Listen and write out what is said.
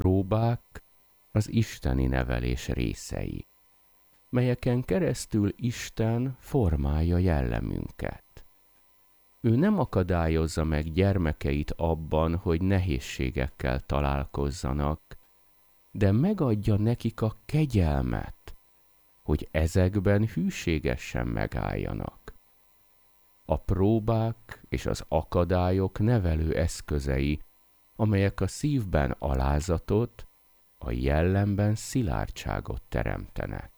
próbák az isteni nevelés részei, melyeken keresztül Isten formálja jellemünket. Ő nem akadályozza meg gyermekeit abban, hogy nehézségekkel találkozzanak, de megadja nekik a kegyelmet, hogy ezekben hűségesen megálljanak. A próbák és az akadályok nevelő eszközei, amelyek a szívben alázatot, a jellemben szilárdságot teremtenek.